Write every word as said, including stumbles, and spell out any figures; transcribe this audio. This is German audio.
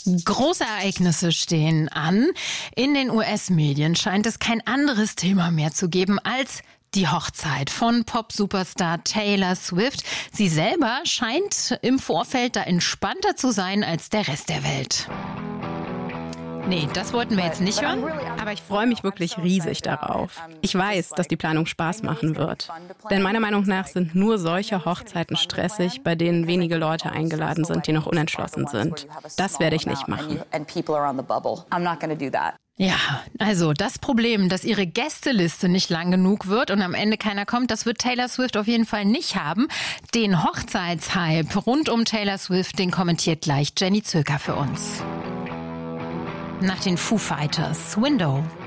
Große Ereignisse stehen an. In den U S-Medien scheint es kein anderes Thema mehr zu geben als die Hochzeit von Pop-Superstar Taylor Swift. Sie selber scheint im Vorfeld da entspannter zu sein als der Rest der Welt. Nee, das wollten wir jetzt nicht hören. Aber ich freue mich wirklich riesig darauf. Ich weiß, dass die Planung Spaß machen wird. Denn meiner Meinung nach sind nur solche Hochzeiten stressig, bei denen wenige Leute eingeladen sind, die noch unentschlossen sind. Das werde ich nicht machen. Ja, also das Problem, dass ihre Gästeliste nicht lang genug wird und am Ende keiner kommt, das wird Taylor Swift auf jeden Fall nicht haben. Den Hochzeitshype rund um Taylor Swift, den kommentiert gleich Jenny Zöker für uns. Nach den Foo Fighters, Window.